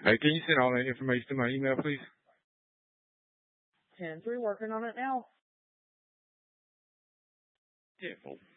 Hey, can you send all that information to my email, please? 10-3, working on it now. Yeah.